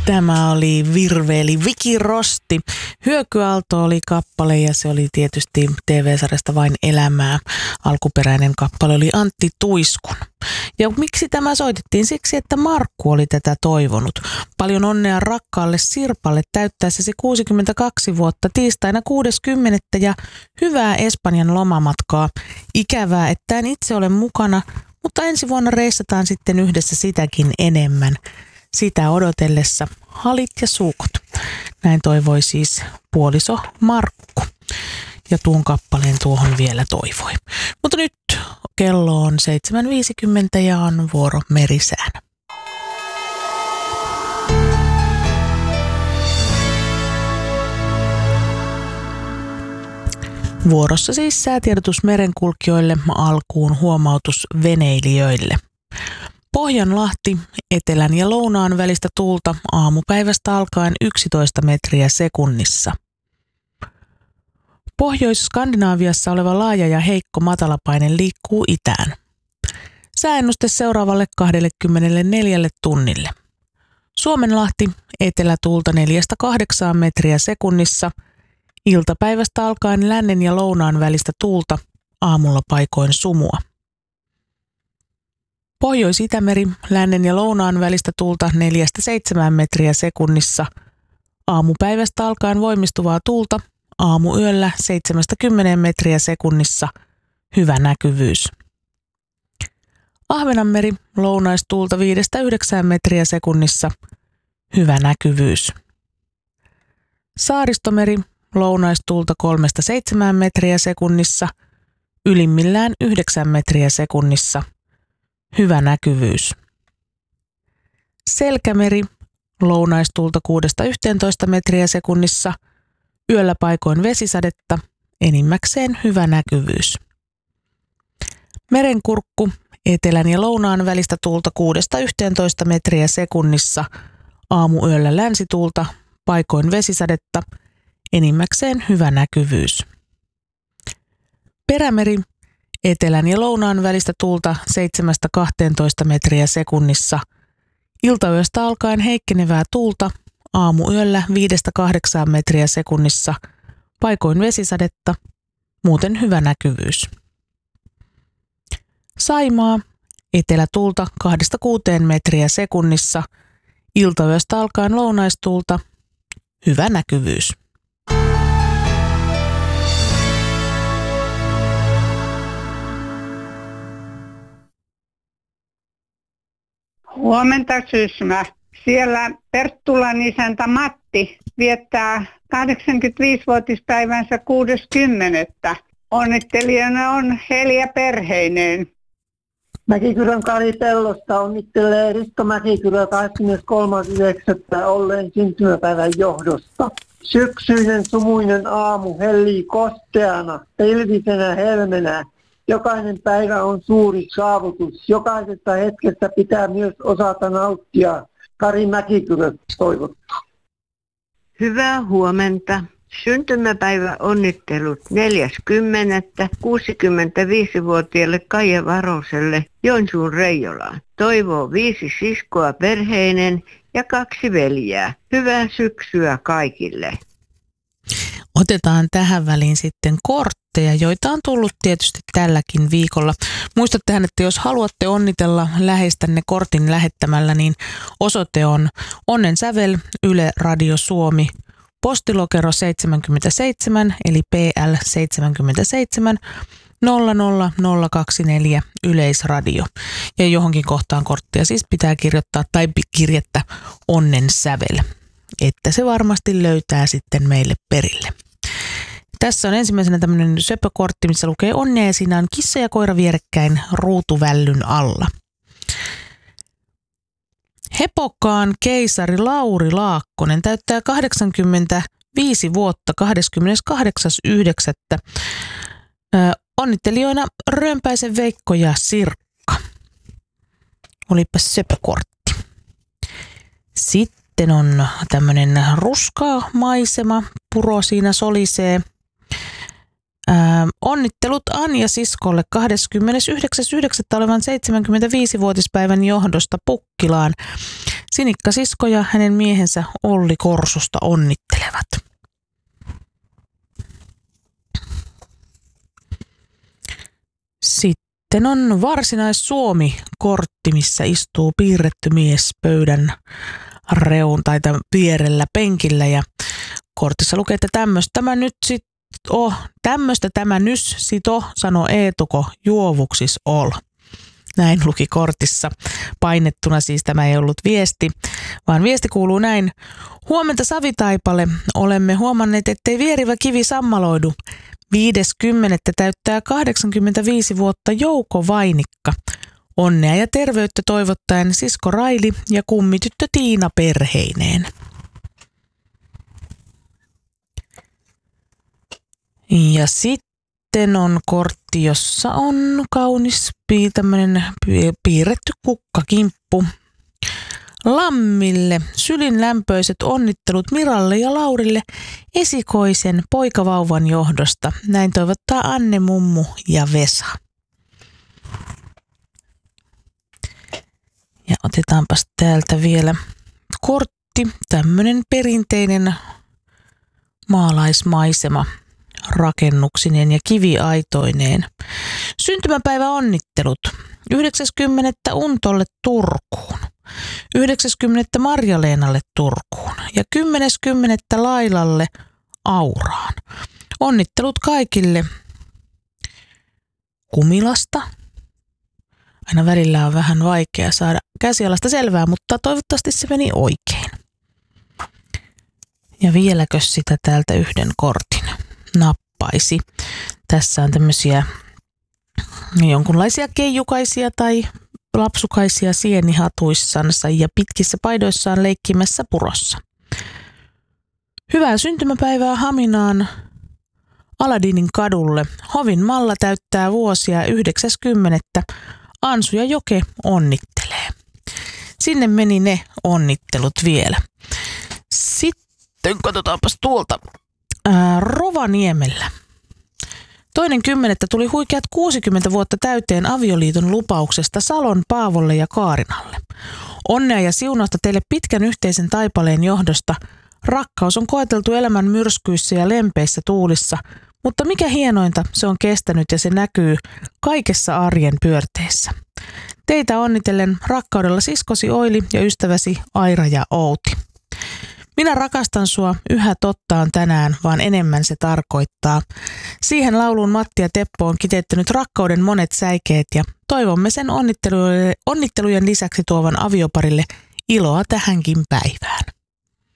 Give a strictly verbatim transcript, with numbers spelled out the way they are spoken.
Tämä oli Virve-eli Viki Rosti. Hyökyaalto oli kappale ja se oli tietysti T V-sarjasta Vain elämää. Alkuperäinen kappale oli Antti Tuiskun. Ja miksi tämä soitettiin? Siksi, että Markku oli tätä toivonut. Paljon onnea rakkaalle Sirpalle täyttäessäsi kuusikymmentäkaksi vuotta tiistaina kuudes kymmenettä ja hyvää Espanjan lomamatkaa. Ikävää, että en itse ole mukana, mutta ensi vuonna reissataan sitten yhdessä sitäkin enemmän. Sitä odotellessa halit ja suukot. Näin toivoi siis puoliso Markku. Ja tuon kappaleen tuohon vielä toivoi. Mutta nyt kello on seitsemän viisikymmentä ja on vuoro Merisään. Vuorossa siis säätiedotus merenkulkijoille, alkuun huomautus veneilijöille. Pohjanlahti, etelän ja lounaan välistä tuulta aamupäivästä alkaen yksitoista metriä sekunnissa. Pohjois-Skandinaaviassa oleva laaja ja heikko matalapaine liikkuu itään. Sääennuste seuraavalle kaksikymmentäneljä tunnille. Suomenlahti, etelätuulta neljästä kahdeksaan metriä sekunnissa. Iltapäivästä alkaen lännen ja lounaan välistä tuulta, aamulla paikoin sumua. Pohjois-Itämeri, lännen ja lounaan välistä tuulta neljästä seitsemään metriä sekunnissa. Aamupäivästä alkaen voimistuvaa tuulta, aamuyöllä seitsemästä kymmeneen metriä sekunnissa, hyvä näkyvyys. Ahvenanmeri, lounaistuulta viidestä yhdeksään metriä sekunnissa, hyvä näkyvyys. Saaristomeri, lounaistuulta kolmesta seitsemään metriä sekunnissa, ylimmillään yhdeksän metriä sekunnissa, hyvä näkyvyys. Selkämeri, lounaistuulta kuudesta yhteentoista metriä sekunnissa, yöllä paikoin vesisadetta, enimmäkseen hyvä näkyvyys. Merenkurkku, etelän ja lounaan välistä tuulta kuudesta yhteentoista metriä sekunnissa, aamuyöllä länsituulta, paikoin vesisadetta, enimmäkseen hyvä näkyvyys. Perämeri, etelän ja lounaan välistä tuulta seitsemästä kahteentoista metriä sekunnissa, iltayöstä alkaen heikkenevää tuulta, aamuyöllä viidestä kahdeksaan metriä sekunnissa, paikoin vesisadetta, muuten hyvä näkyvyys. Saimaa, etelätuulta kahdesta kuuteen metriä sekunnissa, iltayöstä alkaen lounaistuulta, hyvä näkyvyys. Huomenta Sysmä. Siellä Perttulan isäntä Matti viettää kahdeksankymmentäviisivuotispäivänsä kuudes kymmenettä. Onnittelijana on Helja Perheinen. Mäkikyrön Kari Pellosta onnittelee Risto Mäkikyrö kahdeskymmeneskolmas yhdeksättä olleen syntymäpäivän johdosta. Syksyinen sumuinen aamu hellii kosteana, pilvisenä helmenä. Jokainen päivä on suuri saavutus. Jokaisesta hetkestä pitää myös osata nauttia. Kari Mäkikyrö toivottaa. Hyvää huomenta. Syntymäpäivä onnittelut neljäs kymmenettä kuusikymmentäviisivuotiaalle Kaija Varoselle Joensuun Reijolaan. Toivoo viisi siskoa Perheinen ja kaksi veljää. Hyvää syksyä kaikille. Otetaan tähän väliin sitten kortteja, joita on tullut tietysti tälläkin viikolla. Muistattehan, että jos haluatte onnitella läheistänne kortin lähettämällä, niin osoite on Onnen sävel, Yle Radio Suomi, postilokero seitsemänkymmentäseitsemän eli P L seitsemänkymmentäseitsemän nolla nolla nolla kaksikymmentäneljä Yleisradio. Ja johonkin kohtaan korttia siis pitää kirjoittaa tai kirjettä Onnen sävel, että se varmasti löytää sitten meille perille. Tässä on ensimmäisenä tämmöinen söpökortti, missä lukee onnea ja siinä on kissa ja koira vierekkäin ruutuvällyn alla. Hepokkaan keisari Lauri Laakkonen täyttää kahdeksankymmentäviisi vuotta kahdeskymmeneskahdeksas yhdeksättä Onnittelijoina Römpäisen Veikko ja Sirkka. Olipas söpökortti. Sitten on tämmöinen ruskaa maisema, puro siinä solisee. Ää, onnittelut Anja siskolle kahdeskymmenesyhdeksäs yhdeksättä olevan seitsemänkymmentäviisivuotispäivän johdosta Pukkilaan. Sinikka Sisko ja hänen miehensä Olli Korsusta onnittelevat. Sitten on Varsinais-Suomi-kortti, missä istuu piirretty mies pöydän reun tai tämän vierellä penkillä ja kortissa lukee, että tämmöistä tämä nyt sit oh, tämmöistä tämä nys sit oh, sanoo Eetuko juovuksis ol. Näin luki kortissa painettuna, siis tämä ei ollut viesti, vaan viesti kuuluu näin. Huomenta Savitaipale, olemme huomanneet, ettei vierivä kivi sammaloidu. viides kymmenettä täyttää kahdeksankymmentäviisi vuotta Jouko Vainikka. Onnea ja terveyttä toivottaen sisko Raili ja kummityttö Tiina perheineen. Ja sitten on kortti, jossa on kaunis tämmöinen piirretty kukkakimppu. Lammille sylin lämpöiset onnittelut Miralle ja Laurille esikoisen poikavauvan johdosta. Näin toivottaa Anne, Mummu ja Vesa. Ja otetaanpas täältä vielä kortti, tämmöinen perinteinen maalaismaisema rakennuksineen ja kiviaitoineen. Syntymäpäivä onnittelut. yhdeksäs kymmenettä Untolle Turkuun. yhdeksäs kymmenettä Marja-Leenalle Turkuun ja kymmenes kymmenettä Lailalle Auraan. Onnittelut kaikille Kumilasta. Aina välillä on vähän vaikea saada käsialasta selvää, mutta toivottavasti se meni oikein. Ja vieläkö sitä täältä yhden kortin nappaisi. Tässä on tämmöisiä jonkunlaisia keijukaisia tai lapsukaisia sienihatuissansa ja pitkissä paidoissaan leikkimässä purossa. Hyvää syntymäpäivää Haminaan Aladinin kadulle. Hovin Malla täyttää vuosia yhdeksäs kymmenettä Ansu ja Joke onnittelee. Sinne meni ne onnittelut vielä. Sitten katsotaanpas tuolta ää, Rovaniemellä. Toinen kymmenettä tuli huikeat kuusikymmentä vuotta täyteen avioliiton lupauksesta Salon Paavolle ja Kaarinalle. Onnea ja siunausta teille pitkän yhteisen taipaleen johdosta. Rakkaus on koeteltu elämän myrskyissä ja lempeissä tuulissa, mutta mikä hienointa, se on kestänyt ja se näkyy kaikessa arjen pyörteissä. Teitä onnitellen rakkaudella siskosi Oili ja ystäväsi Aira ja Outi. Minä rakastan sua, yhä totta on tänään, vaan enemmän se tarkoittaa. Siihen lauluun Matti ja Teppo on kiteyttänyt rakkauden monet säikeet ja toivomme sen onnittelujen lisäksi tuovan avioparille iloa tähänkin päivään.